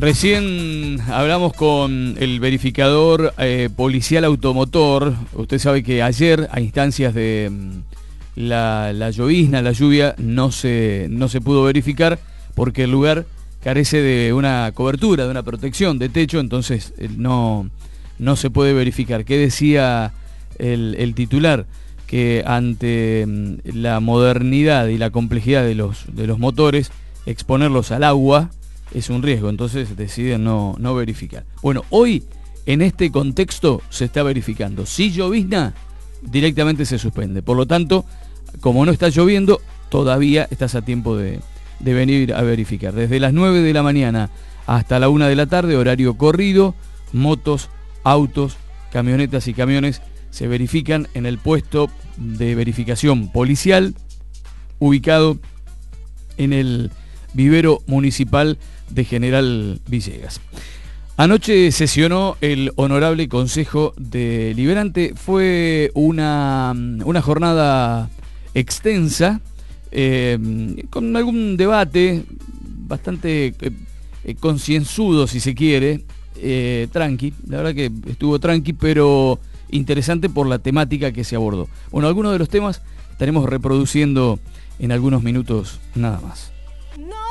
Recién hablamos con el verificador policial automotor. Usted sabe que ayer, a instancias de la llovizna, la lluvia, no se pudo verificar porque el lugar carece de una cobertura, de una protección de techo, entonces no se puede verificar. ¿Qué decía el titular? Que ante la modernidad y la complejidad de los motores, exponerlos al agua es un riesgo, entonces deciden no verificar. Bueno, hoy en este contexto se está verificando. Si llovizna, directamente se suspende. Por lo tanto, como no está lloviendo, todavía estás a tiempo de venir a verificar. Desde las 9 de la mañana hasta la 1 de la tarde, horario corrido, motos, autos, camionetas y camiones se verifican en el puesto de verificación policial ubicado en el vivero municipal de General Villegas. Anoche sesionó el Honorable Consejo Deliberante. Fue una jornada extensa, con algún debate bastante concienzudo, si se quiere, tranqui. La verdad que estuvo tranqui, pero interesante por la temática que se abordó. Bueno, algunos de los temas estaremos reproduciendo en algunos minutos nada más.